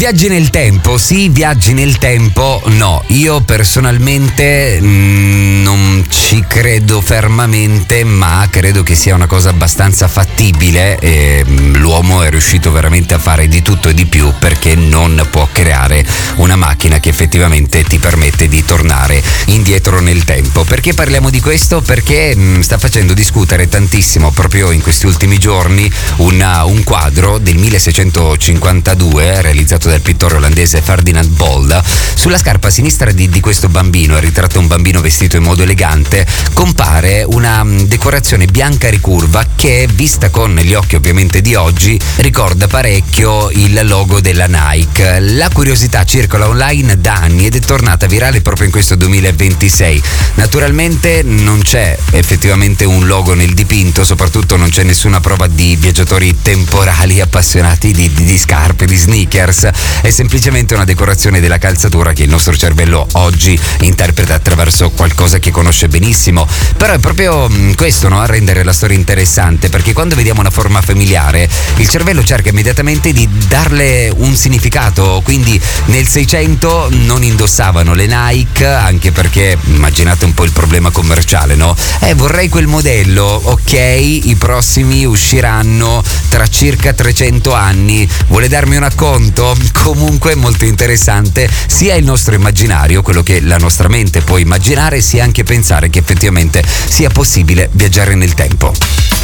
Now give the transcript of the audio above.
Viaggi nel tempo, sì, viaggi nel tempo, no. Io personalmente non ci credo fermamente, ma credo che sia una cosa abbastanza fattibile e l'uomo è riuscito veramente a fare di tutto e di più, perché non può creare una macchina che effettivamente ti permette di tornare indietro nel tempo. Perché parliamo di questo? Perché sta facendo discutere tantissimo proprio in questi ultimi giorni un quadro del 1652 realizzato dal pittore olandese Ferdinand Bol. Sulla scarpa sinistra di questo bambino, è ritratto un bambino vestito in modo elegante, compare una decorazione bianca ricurva che, vista con gli occhi ovviamente di oggi, ricorda parecchio il logo della Nike. La curiosità circola online da anni ed è tornata virale proprio in questo 2026. Naturalmente non c'è effettivamente un logo nel dipinto, soprattutto non c'è nessuna prova di viaggiatori temporali appassionati di scarpe, di sneakers. È semplicemente una decorazione della calzatura che il nostro cervello oggi interpreta attraverso qualcosa che conosce benissimo. Però è proprio questo, no, a rendere la storia interessante, perché quando vediamo una forma familiare il cervello cerca immediatamente di darle un significato. Quindi nel 600 non indossavano le Nike, anche perché immaginate un po' il problema commerciale, no? Vorrei quel modello, ok, i prossimi usciranno tra circa 300 anni, vuole darmi un acconto? Comunque è molto interessante sia il nostro immaginario, quello che la nostra mente può immaginare, sia anche pensare che effettivamente sia possibile viaggiare nel tempo.